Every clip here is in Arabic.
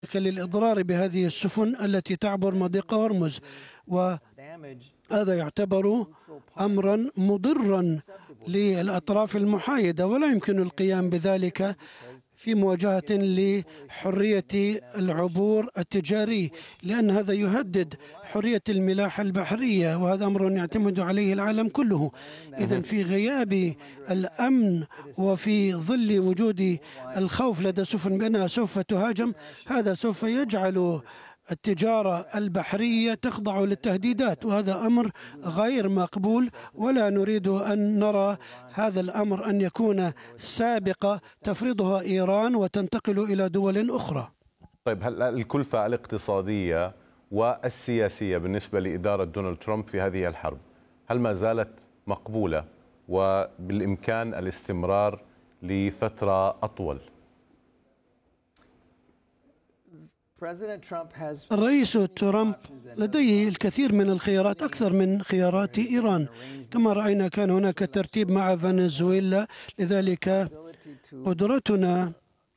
للإضرار بهذه السفن التي تعبر مضيق هرمز، وهذا يعتبر أمرا مضرا للأطراف المحايدة، ولا يمكن القيام بذلك في مواجهة لحرية العبور التجاري، لأن هذا يهدد حرية الملاحة البحرية، وهذا أمر يعتمد عليه العالم كله. إذن في غياب الأمن وفي ظل وجود الخوف لدى سفن بأنها سوف تهاجم، هذا سوف يجعل التجارة البحرية تخضع للتهديدات، وهذا أمر غير مقبول، ولا نريد أن نرى هذا الأمر أن يكون سابقة تفرضها إيران وتنتقل إلى دول أخرى. طيب، هل الكلفة الاقتصادية والسياسية بالنسبة لإدارة دونالد ترامب في هذه الحرب هل ما زالت مقبولة وبالإمكان الاستمرار لفترة أطول؟ الرئيس ترامب لديه الكثير من الخيارات، أكثر من خيارات إيران. كما رأينا كان هناك ترتيب مع فنزويلا، لذلك قدرتنا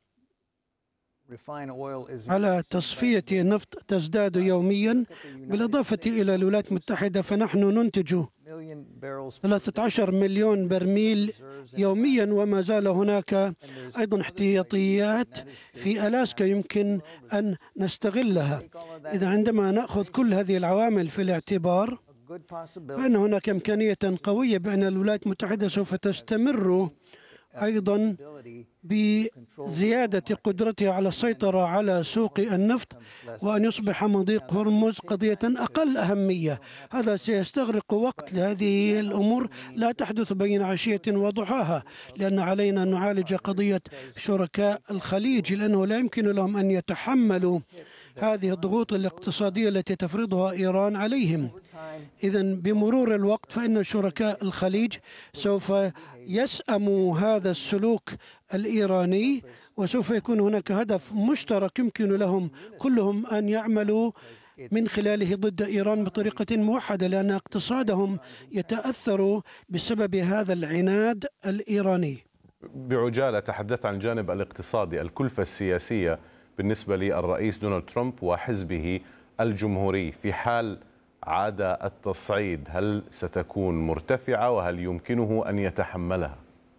على تصفية النفط تزداد يوميا. بالإضافة إلى الولايات المتحدة فنحن ننتج 13 مليون برميل يوميا، وما زال هناك أيضا احتياطيات في ألاسكا يمكن أن نستغلها. إذا عندما نأخذ كل هذه العوامل في الاعتبار فإن هناك إمكانية قوية بأن الولايات المتحدة سوف تستمر أيضا بزيادة قدرتها على السيطرة على سوق النفط، وأن يصبح مضيق هرمز قضية أقل أهمية. هذا سيستغرق وقت، لهذه الأمور لا تحدث بين عشية وضحاها، لأن علينا أن نعالج قضية شركاء الخليج، لأنه لا يمكن لهم أن يتحملوا هذه الضغوط الاقتصادية التي تفرضها إيران عليهم. إذن بمرور الوقت فإن شركاء الخليج سوف يسأموا هذا السلوك الإيراني، وسوف يكون هناك هدف مشترك يمكن لهم كلهم أن يعملوا من خلاله ضد إيران بطريقة موحدة، لأن اقتصادهم يتأثر بسبب هذا العناد الإيراني. بعجالة تحدث عن الجانب الاقتصادي، الكلفة السياسية بالنسبة للرئيس دونالد ترامب وحزبه الجمهوري في حال عاد التصعيد هل ستكون مرتفعة وهل يمكنه أن يتحملها؟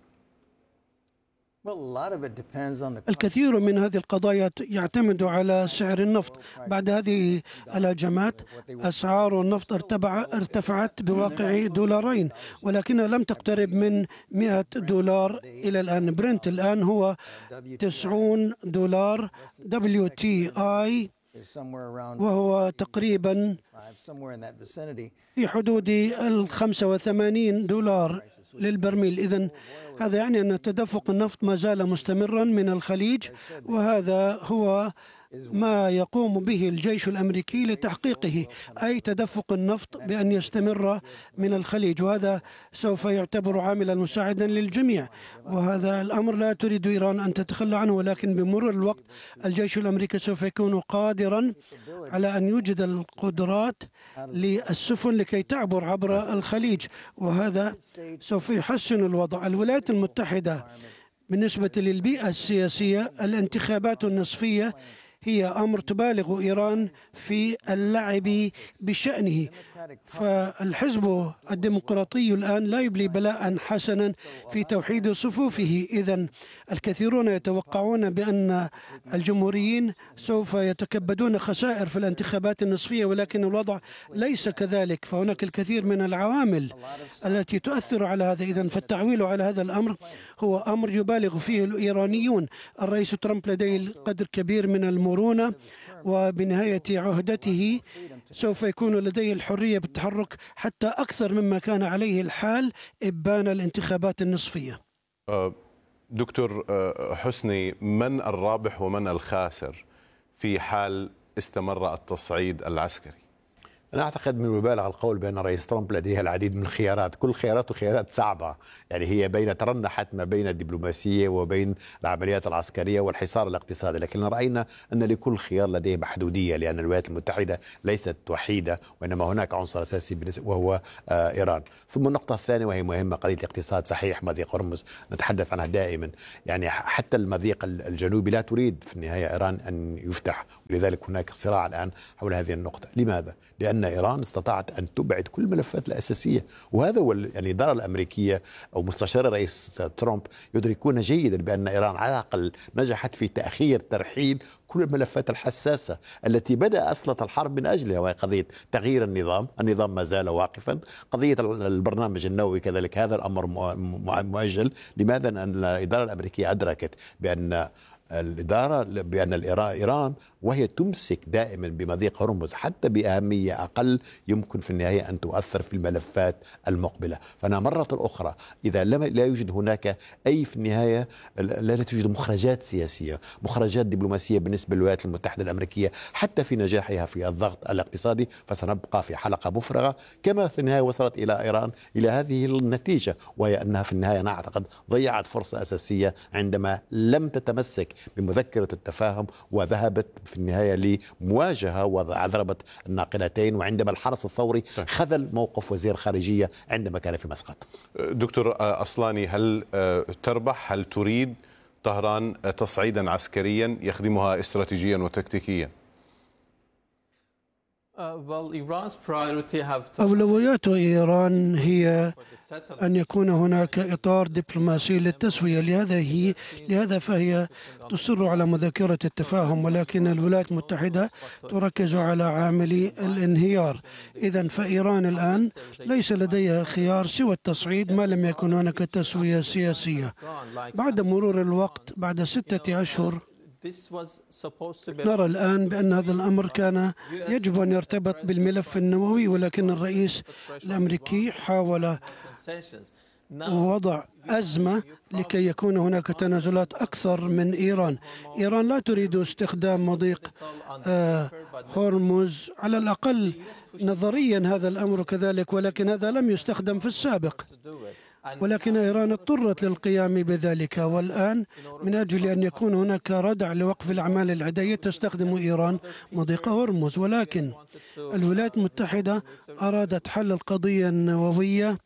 الكثير من هذه القضايا يعتمد على سعر النفط. بعد هذه الهجمات أسعار النفط ارتفعت بواقع $2، ولكنها لم تقترب من $100 إلى الآن. برنت الآن هو $90 WTI، وهو تقريبا في حدود $85 للبرميل. إذن هذا يعني أن تدفق النفط ما زال مستمرا من الخليج، وهذا هو ما يقوم به الجيش الأمريكي لتحقيقه، أي تدفق النفط بأن يستمر من الخليج، وهذا سوف يعتبر عاملا مساعدا للجميع، وهذا الأمر لا تريد إيران أن تتخلى عنه. ولكن بمرور الوقت الجيش الأمريكي سوف يكون قادرا على أن يوجد القدرات للسفن لكي تعبر عبر الخليج، وهذا سوف يحسن الوضع. الولايات المتحدة بالنسبة للبيئة السياسية، الانتخابات النصفية هي أمر تبالغ إيران في اللعب بشأنه، فالحزب الديمقراطي الآن لا يبلي بلاء حسنا في توحيد صفوفه. إذن الكثيرون يتوقعون بأن الجمهوريين سوف يتكبدون خسائر في الانتخابات النصفية، ولكن الوضع ليس كذلك، فهناك الكثير من العوامل التي تؤثر على هذا. إذن فالتعويل على هذا الأمر هو أمر يبالغ فيه الإيرانيون. الرئيس ترامب لديه قدر كبير من المرونة، وبنهاية عهدته سوف يكون لديه الحرية بالتحرك حتى أكثر مما كان عليه الحال إبان الانتخابات النصفية. دكتور حسني، من الرابح ومن الخاسر في حال استمر التصعيد العسكري؟ أنا أعتقد من المبالغ القول بأن الرئيس ترامب لديه العديد من الخيارات، كل خياراته خيارات صعبة، يعني هي ترنحت ما بين الدبلوماسية وبين العمليات العسكرية والحصار الاقتصادي، لكن رأينا أن لكل خيار لديه محدودية، لأن الولايات المتحدة ليست وحيدة وإنما هناك عنصر أساسي وهو إيران. ثم النقطة الثانية وهي مهمة، قضية الاقتصاد. صحيح مضيق هرمز نتحدث عنها دائما، يعني حتى المضيق الجنوبي لا تريد في النهاية إيران أن يفتح، ولذلك هناك صراع الآن حول هذه النقطة. لماذا؟ لأن إيران استطاعت أن تبعد كل الملفات الأساسية، وهذا هو يعني الإدارة الأمريكية أو مستشار الرئيس ترامب يدركون جيدا بأن إيران على الأقل نجحت في تأخير ترحيل كل الملفات الحساسة التي بدأ أصلة الحرب من أجلها، وهي قضية تغيير النظام ما زال واقفا، قضية البرنامج النووي كذلك هذا الأمر مؤجل. لماذا؟ أن الإدارة الأمريكية أدركت بأن إيران وهي تمسك دائما بمضيق هرمز حتى بأهمية أقل يمكن في النهاية أن تؤثر في الملفات المقبلة. فأنا مرة أخرى إذا لا يوجد هناك أي في النهاية لا توجد مخرجات سياسية، مخرجات دبلوماسية بالنسبة للولايات المتحدة الأمريكية حتى في نجاحها في الضغط الاقتصادي، فسنبقى في حلقة مفرغة. كما في النهاية وصلت إلى إيران إلى هذه النتيجة، وهي أنها في النهاية أنا أعتقد ضيعت فرصة أساسية عندما لم تتمسك بمذكرة التفاهم وذهبت في النهاية لمواجهة وضربت الناقلتين، وعندما الحرس الثوري خذل موقف وزير الخارجية عندما كان في مسقط. دكتور أصلاني، هل تربح، هل تريد طهران تصعيدا عسكريا يخدمها استراتيجيا وتكتيكيا؟ أولويات إيران هي أن يكون هناك إطار دبلوماسي للتسوية، لهذا فهي تصر على مذاكرة التفاهم، ولكن الولايات المتحدة تركز على عامل الانهيار. إذن فإيران الآن ليس لديها خيار سوى التصعيد ما لم يكن هناك تسوية سياسية. بعد مرور الوقت، بعد 6 أشهر، نرى الآن بأن هذا الأمر كان يجب أن يرتبط بالملف النووي، ولكن الرئيس الأمريكي حاول وضع أزمة لكي يكون هناك تنازلات أكثر من إيران. إيران لا تريد استخدام مضيق هرمز، على الأقل نظريا هذا الأمر كذلك، ولكن هذا لم يستخدم في السابق، ولكن إيران اضطرت للقيام بذلك. والآن من أجل أن يكون هناك ردع لوقف الأعمال العدائية تستخدم إيران مضيق هرمز، ولكن الولايات المتحدة أرادت حل القضية النووية،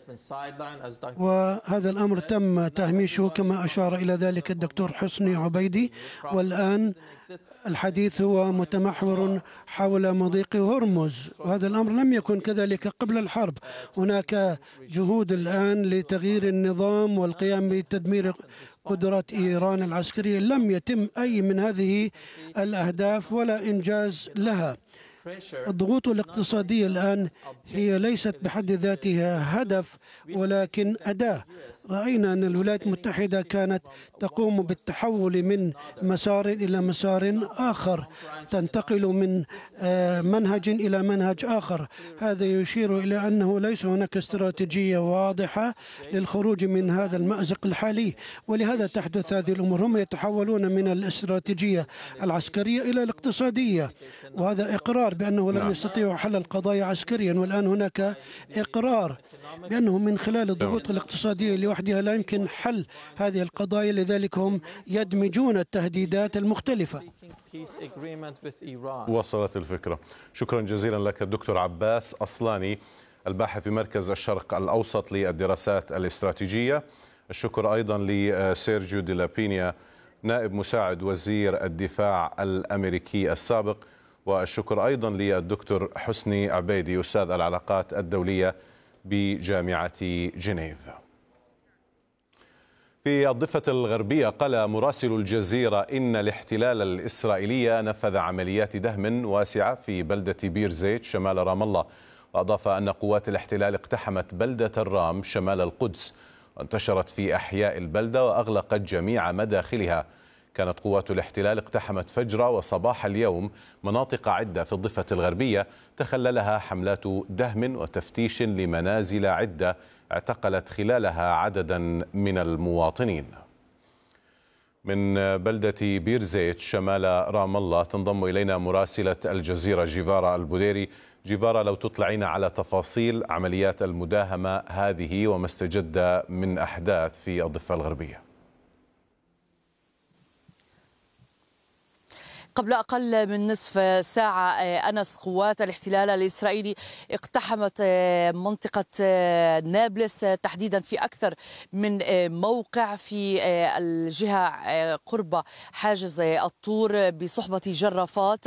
وهذا الأمر تم تهميشه كما أشار إلى ذلك الدكتور حسني عبيدي. والآن الحديث هو متمحور حول مضيق هرمز، وهذا الأمر لم يكن كذلك قبل الحرب. هناك جهود الآن لتغيير النظام والقيام بتدمير قدرات إيران العسكرية. لم يتم أي من هذه الأهداف ولا إنجاز لها. الضغوط الاقتصادية الآن هي ليست بحد ذاتها هدف ولكن أداة. رأينا أن الولايات المتحدة كانت تقوم بالتحول من مسار إلى مسار آخر، تنتقل من منهج إلى منهج آخر. هذا يشير إلى أنه ليس هناك استراتيجية واضحة للخروج من هذا المأزق الحالي، ولهذا تحدث هذه الأمور. هم يتحولون من الاستراتيجية العسكرية إلى الاقتصادية، وهذا إقرار بأنه لم يستطيعوا حل القضايا عسكريا. والآن هناك إقرار بأنه من خلال الضغوط الاقتصادية لوحدها لا يمكن حل هذه القضايا، لذلك هم يدمجون التهديدات المختلفة. وصلت الفكرة. شكرا جزيلا لك الدكتور عباس أصلاني، الباحث بمركز الشرق الأوسط للدراسات الاستراتيجية. الشكر أيضا لسيرجيو دي لابينيا، نائب مساعد وزير الدفاع الأمريكي السابق، والشكر أيضا للدكتور حسني عبيدي، أستاذ العلاقات الدولية بجامعة جنيف. في الضفة الغربية قال مراسل الجزيرة إن الاحتلال الإسرائيلي نفذ عمليات دهم واسعة في بلدة بير زيت شمال رام الله، وأضاف أن قوات الاحتلال اقتحمت بلدة الرام شمال القدس وانتشرت في أحياء البلدة وأغلقت جميع مداخلها. كانت قوات الاحتلال اقتحمت فجر وصباح اليوم مناطق عدة في الضفة الغربية تخللها حملات دهم وتفتيش لمنازل عدة اعتقلت خلالها عددا من المواطنين. من بلدة بير زيت شمال رام الله تنضم إلينا مراسلة الجزيرة جيفارا البوديري. جيفارا، لو تطلعينا على تفاصيل عمليات المداهمة هذه وما استجد من أحداث في الضفة الغربية. قبل أقل من نصف ساعة أنس، قوات الاحتلال الإسرائيلي اقتحمت منطقة نابلس تحديدا في أكثر من موقع في الجهة قرب حاجز الطور بصحبة جرافات.